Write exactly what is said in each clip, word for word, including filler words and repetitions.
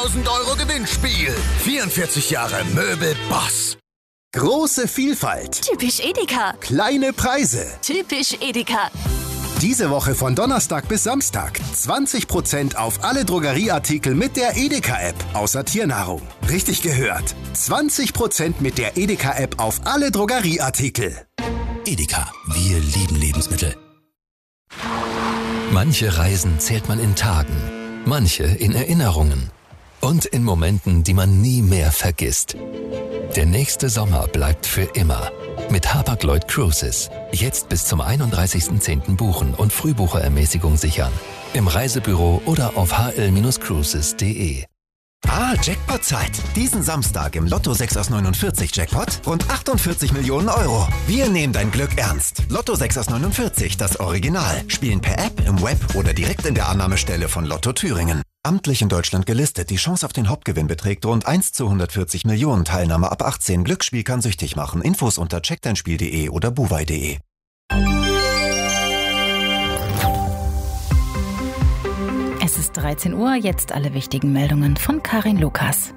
hunderttausend Euro Gewinnspiel. vierundvierzig Jahre Möbel Boss. Große Vielfalt. Typisch Edeka. Kleine Preise. Typisch Edeka. Diese Woche von Donnerstag bis Samstag zwanzig Prozent auf alle Drogerieartikel mit der Edeka-App, außer Tiernahrung. Richtig gehört. zwanzig Prozent mit der Edeka-App auf alle Drogerieartikel. Edeka, wir lieben Lebensmittel. Manche Reisen zählt man in Tagen, manche in Erinnerungen und in Momenten, die man nie mehr vergisst. Der nächste Sommer bleibt für immer. Mit Hapag-Lloyd Cruises. Jetzt bis zum einunddreißigsten zehnten buchen und Frühbucherermäßigung sichern. Im Reisebüro oder auf h l Bindestrich cruises punkt d e. Ah, Jackpot-Zeit. Diesen Samstag im Lotto sechs aus neunundvierzig Jackpot rund achtundvierzig Millionen Euro. Wir nehmen dein Glück ernst. Lotto sechs aus neunundvierzig, das Original. Spielen per App, im Web oder direkt in der Annahmestelle von Lotto Thüringen. Amtlich in Deutschland gelistet. Die Chance auf den Hauptgewinn beträgt rund eins zu hundertvierzig Millionen. Teilnahme ab achtzehn. Glücksspiel kann süchtig machen. Infos unter check dein spiel punkt d e oder buwei punkt d e. Es ist dreizehn Uhr, jetzt alle wichtigen Meldungen von Karin Lukas.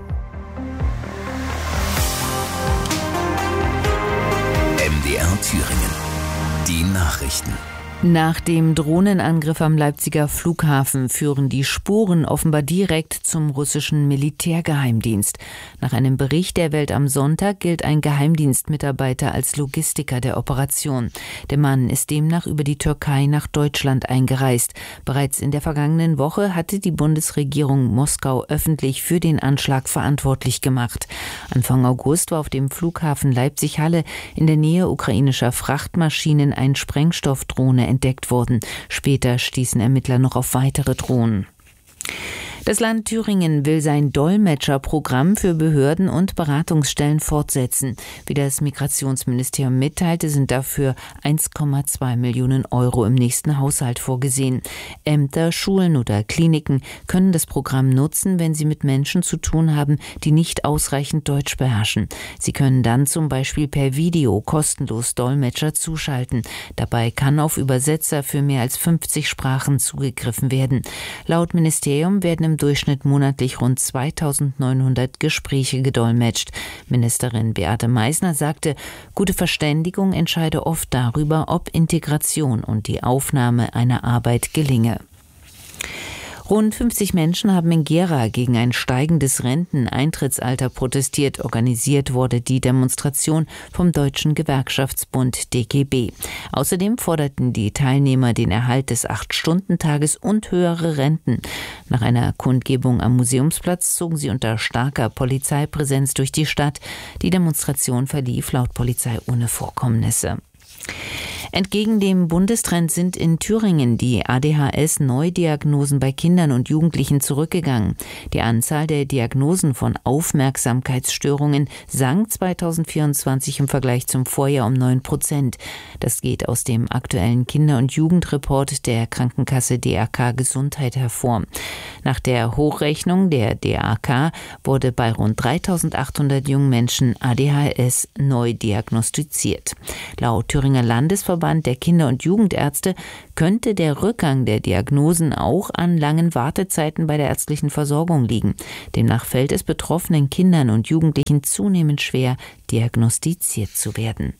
M D R Thüringen. Die Nachrichten. Nach dem Drohnenangriff am Leipziger Flughafen führen die Spuren offenbar direkt zum russischen Militärgeheimdienst. Nach einem Bericht der Welt am Sonntag gilt ein Geheimdienstmitarbeiter als Logistiker der Operation. Der Mann ist demnach über die Türkei nach Deutschland eingereist. Bereits in der vergangenen Woche hatte die Bundesregierung Moskau öffentlich für den Anschlag verantwortlich gemacht. Anfang August war auf dem Flughafen Leipzig-Halle in der Nähe ukrainischer Frachtmaschinen ein Sprengstoffdrohne entdeckt worden. Später stießen Ermittler noch auf weitere Drohnen. Das Land Thüringen will sein Dolmetscherprogramm für Behörden und Beratungsstellen fortsetzen. Wie das Migrationsministerium mitteilte, sind dafür eins Komma zwei Millionen Euro im nächsten Haushalt vorgesehen. Ämter, Schulen oder Kliniken können das Programm nutzen, wenn sie mit Menschen zu tun haben, die nicht ausreichend Deutsch beherrschen. Sie können dann zum Beispiel per Video kostenlos Dolmetscher zuschalten. Dabei kann auf Übersetzer für mehr als fünfzig Sprachen zugegriffen werden. Laut Ministerium werden im Durchschnitt monatlich rund zweitausendneunhundert Gespräche gedolmetscht. Ministerin Beate Meissner sagte, gute Verständigung entscheide oft darüber, ob Integration und die Aufnahme einer Arbeit gelinge. Rund fünfzig Menschen haben in Gera gegen ein steigendes Renteneintrittsalter protestiert. Organisiert wurde die Demonstration vom Deutschen Gewerkschaftsbund D G B. Außerdem forderten die Teilnehmer den Erhalt des acht-Stunden-Tages und höhere Renten. Nach einer Kundgebung am Museumsplatz zogen sie unter starker Polizeipräsenz durch die Stadt. Die Demonstration verlief laut Polizei ohne Vorkommnisse. Entgegen dem Bundestrend sind in Thüringen die A D H S-Neudiagnosen bei Kindern und Jugendlichen zurückgegangen. Die Anzahl der Diagnosen von Aufmerksamkeitsstörungen sank zweitausendvierundzwanzig im Vergleich zum Vorjahr um neun Prozent. Das geht aus dem aktuellen Kinder- und Jugendreport der Krankenkasse D R K Gesundheit hervor. Nach der Hochrechnung der D R K wurde bei rund dreitausendachthundert jungen Menschen A D H S neu diagnostiziert. Laut Thüringer Landesverband der Kinder- und Jugendärzte könnte der Rückgang der Diagnosen auch an langen Wartezeiten bei der ärztlichen Versorgung liegen. Demnach fällt es betroffenen Kindern und Jugendlichen zunehmend schwer, diagnostiziert zu werden.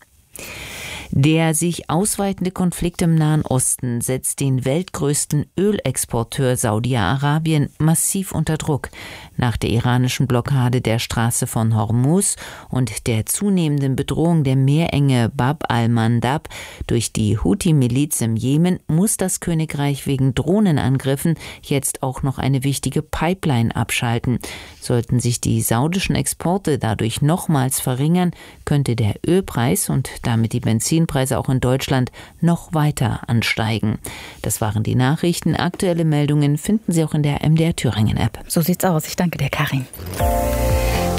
Der sich ausweitende Konflikt im Nahen Osten setzt den weltgrößten Ölexporteur Saudi-Arabien massiv unter Druck. Nach der iranischen Blockade der Straße von Hormuz und der zunehmenden Bedrohung der Meerenge Bab al-Mandab durch die Houthi-Miliz im Jemen muss das Königreich wegen Drohnenangriffen jetzt auch noch eine wichtige Pipeline abschalten. Sollten sich die saudischen Exporte dadurch nochmals verringern, könnte der Ölpreis und damit die Benzinpreise auch in Deutschland noch weiter ansteigen. Das waren die Nachrichten. Aktuelle Meldungen finden Sie auch in der M D R Thüringen App. So sieht's aus. Ich danke dir, Karin.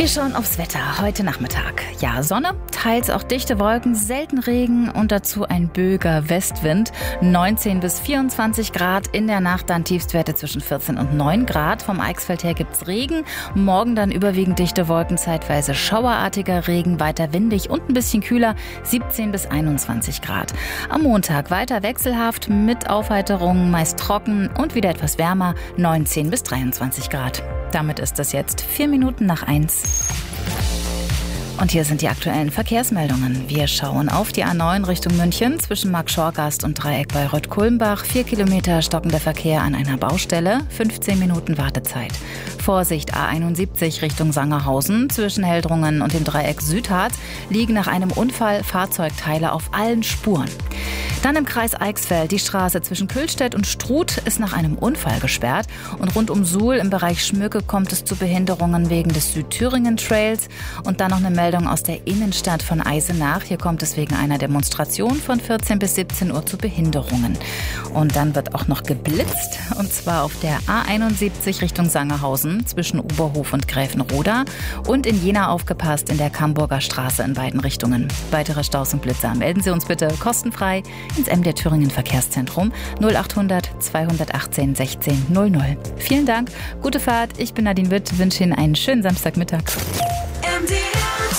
Wir schauen aufs Wetter heute Nachmittag. Ja, Sonne, teils auch dichte Wolken, selten Regen und dazu ein böiger Westwind. neunzehn bis vierundzwanzig Grad, in der Nacht dann Tiefstwerte zwischen vierzehn und neun Grad. Vom Eichsfeld her gibt's Regen, morgen dann überwiegend dichte Wolken, zeitweise schauerartiger Regen, weiter windig und ein bisschen kühler, siebzehn bis einundzwanzig Grad. Am Montag weiter wechselhaft mit Aufheiterungen, meist trocken und wieder etwas wärmer, neunzehn bis dreiundzwanzig Grad. Damit ist es jetzt vier Minuten nach eins. Und hier sind die aktuellen Verkehrsmeldungen. Wir schauen auf die A neun Richtung München zwischen Markt-Schorgast und Dreieck bei Röttkulmbach. Vier Kilometer stockender Verkehr an einer Baustelle, fünfzehn Minuten Wartezeit. Vorsicht A einundsiebzig Richtung Sangerhausen zwischen Heldrungen und dem Dreieck Südharz liegen nach einem Unfall Fahrzeugteile auf allen Spuren. Dann im Kreis Eichsfeld. Die Straße zwischen Kühlstedt und Struth ist nach einem Unfall gesperrt. Und rund um Suhl im Bereich Schmücke kommt es zu Behinderungen wegen des Südthüringen-Trails. Und dann noch eine Meldung aus der Innenstadt von Eisenach. Hier kommt es wegen einer Demonstration von vierzehn bis siebzehn Uhr zu Behinderungen. Und dann wird auch noch geblitzt. Und zwar auf der A einundsiebzig Richtung Sangerhausen zwischen Oberhof und Gräfenroda. Und in Jena aufgepasst in der Camburger Straße in beiden Richtungen. Weitere Staus und Blitzer melden Sie uns bitte kostenfrei ins M D R Thüringen Verkehrszentrum null achthundert zweihundertachtzehn sechzehn null null. Vielen Dank, gute Fahrt. Ich bin Nadine Witt, wünsche Ihnen einen schönen Samstagmittag. M D R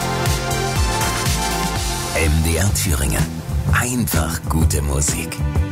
Thüringen. M D R Thüringen. Einfach gute Musik.